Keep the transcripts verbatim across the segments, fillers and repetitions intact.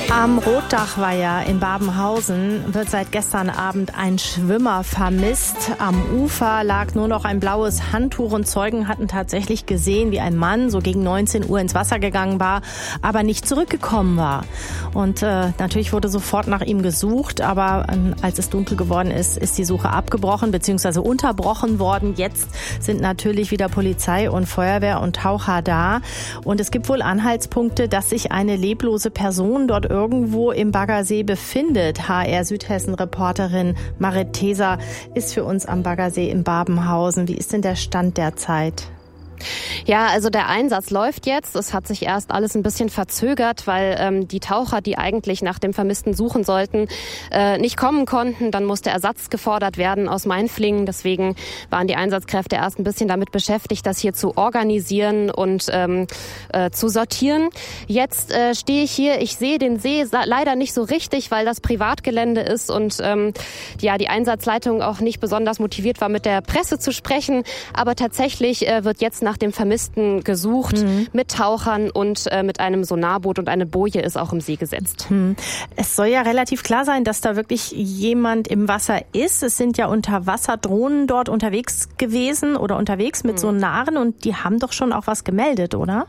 Am Rotdachweiher in Babenhausen wird seit gestern Abend ein Schwimmer vermisst. Am Ufer lag nur noch ein blaues Handtuch und Zeugen hatten tatsächlich gesehen, wie ein Mann so gegen neunzehn Uhr ins Wasser gegangen war, aber nicht zurückgekommen war. Und äh, natürlich wurde sofort nach ihm gesucht, aber äh, als es dunkel geworden ist, ist die Suche abgebrochen bzw. unterbrochen worden. Jetzt sind natürlich wieder Polizei und Feuerwehr und Taucher da. Und es gibt wohl Anhaltspunkte, dass sich eine leblose Person dort irgendwo im Baggersee befindet. H R Südhessen-Reporterin Marit Theser ist für uns am Baggersee in Babenhausen. Wie ist denn der Stand derzeit? Ja, also der Einsatz läuft jetzt. Es hat sich erst alles ein bisschen verzögert, weil ähm, die Taucher, die eigentlich nach dem Vermissten suchen sollten, äh, nicht kommen konnten. Dann musste Ersatz gefordert werden aus Mainflingen. Deswegen waren die Einsatzkräfte erst ein bisschen damit beschäftigt, das hier zu organisieren und ähm, äh, zu sortieren. Jetzt äh, stehe ich hier. Ich sehe den See leider nicht so richtig, weil das Privatgelände ist und ähm, ja die Einsatzleitung auch nicht besonders motiviert war, mit der Presse zu sprechen. Aber tatsächlich äh, wird jetzt nach dem Vermissten gesucht, mhm. mit Tauchern und äh, mit einem Sonarboot, und eine Boje ist auch im See gesetzt. Mhm. Es soll ja relativ klar sein, dass da wirklich jemand im Wasser ist. Es sind ja Unterwasserdrohnen dort unterwegs gewesen oder unterwegs mit mhm. Sonaren, und die haben doch schon auch was gemeldet, oder?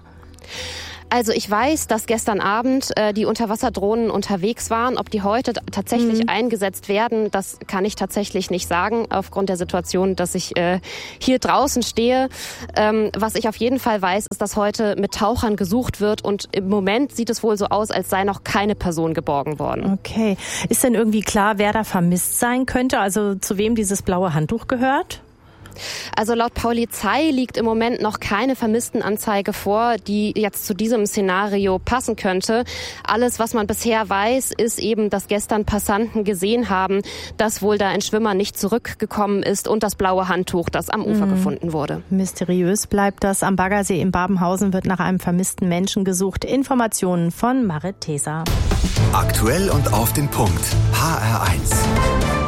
Also ich weiß, dass gestern Abend äh, die Unterwasserdrohnen unterwegs waren. Ob die heute t- tatsächlich mhm. eingesetzt werden, das kann ich tatsächlich nicht sagen, aufgrund der Situation, dass ich äh, hier draußen stehe. Ähm, was ich auf jeden Fall weiß, ist, dass heute mit Tauchern gesucht wird, und im Moment sieht es wohl so aus, als sei noch keine Person geborgen worden. Okay. Ist denn irgendwie klar, wer da vermisst sein könnte? Also zu wem dieses blaue Handtuch gehört? Also laut Polizei liegt im Moment noch keine Vermisstenanzeige vor, die jetzt zu diesem Szenario passen könnte. Alles, was man bisher weiß, ist eben, dass gestern Passanten gesehen haben, dass wohl da ein Schwimmer nicht zurückgekommen ist, und das blaue Handtuch, das am Ufer mhm. gefunden wurde. Mysteriös bleibt das. Am Baggersee in Babenhausen wird nach einem vermissten Menschen gesucht. Informationen von Marit Theser. Aktuell und auf den Punkt. H R eins.